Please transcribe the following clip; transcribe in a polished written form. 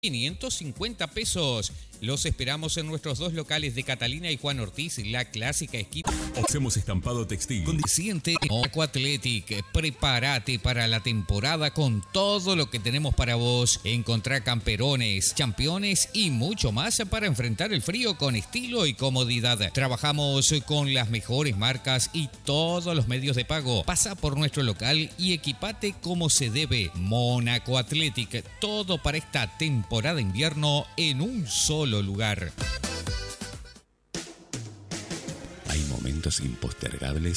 550 pesos. Los esperamos en nuestros dos locales de Catalina y Juan Ortiz, la clásica esquina. Hacemos estampado textil. Condiciente Moco Athletic. Prepárate para la temporada con todo lo que tenemos para vos. Encontrá camperones, championes y mucho más para enfrentar el frío con estilo y comodidad. Trabajamos con las mejores marcas y todos los medios de pago. Pasa por nuestro local y equipate como se debe. Mónaco Athletic. Todo para esta temporada de invierno en un solo lugar. Hay momentos impostergables